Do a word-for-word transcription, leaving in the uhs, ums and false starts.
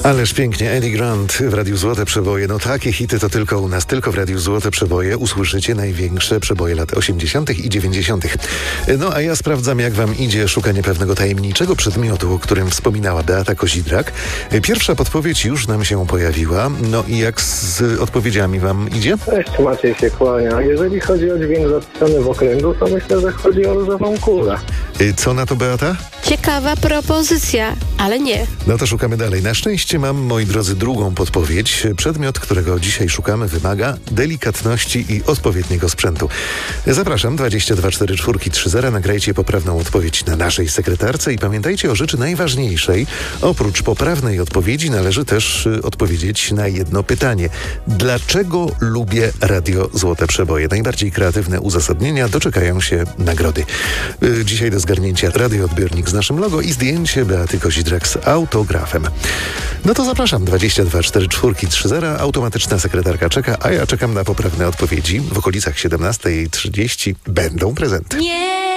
Ależ pięknie, Eddie Grant w Radiu Złote Przeboje. No takie hity to tylko u nas, tylko w Radiu Złote Przeboje usłyszycie największe przeboje lat osiemdziesiątych i dziewięćdziesiątych. No a ja sprawdzam, jak wam idzie szukanie pewnego tajemniczego przedmiotu, o którym wspominała Beata Kozidrak. Pierwsza podpowiedź już nam się pojawiła. No i jak z odpowiedziami wam idzie? Cześć, Maciej się kłania. Jeżeli chodzi o dźwięk zapisany w okręgu, to myślę, że chodzi o różową kulę. Co na to, Beata? Ciekawa propozycja, ale nie. No to szukamy dalej. Na szczęście mam, moi drodzy, drugą podpowiedź. Przedmiot, którego dzisiaj szukamy, wymaga delikatności i odpowiedniego sprzętu. Zapraszam, dwadzieścia dwa czterdzieści cztery trzydzieści. Nagrajcie poprawną odpowiedź na naszej sekretarce i pamiętajcie o rzeczy najważniejszej. Oprócz poprawnej odpowiedzi należy też y, odpowiedzieć na jedno pytanie. Dlaczego lubię Radio Złote Przeboje? Najbardziej kreatywne uzasadnienia doczekają się nagrody. Y, dzisiaj do zgarnięcia radioodbiornik z naszym logo i zdjęcie Beaty Kozidrak z autografem. No to zapraszam, dwadzieścia dwa czterdzieści cztery trzydzieści. Automatyczna sekretarka czeka, a ja czekam na poprawne odpowiedzi. W okolicach siedemnasta trzydzieści będą prezenty. Nie.